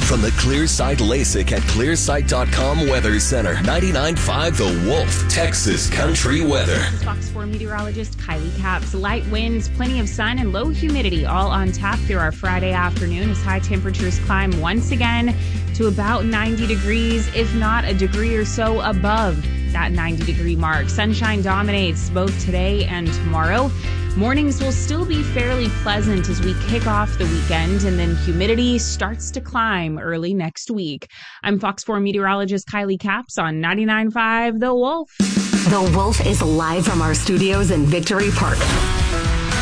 From the Clearside LASIK at clearside.com Weather Center, 99.5 The Wolf, Texas Country Weather. This is Fox 4 meteorologist Kylie Capps. Light winds, plenty of sun, and low humidity all on tap through our Friday afternoon as high temperatures climb once again to about 90 degrees, if not a degree or so above that 90-degree mark. Sunshine dominates both today and tomorrow. Mornings will still be fairly pleasant as we kick off the weekend, and then humidity starts to climb early next week. I'm Fox 4 meteorologist Kylie Capps on 99.5 The Wolf. The Wolf is live from our studios in Victory Park.